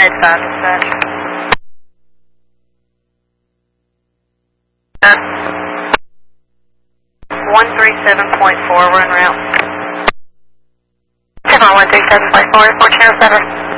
Med 5 dispatch. 137.4, we're en route. 137.4, 4 Channel 7.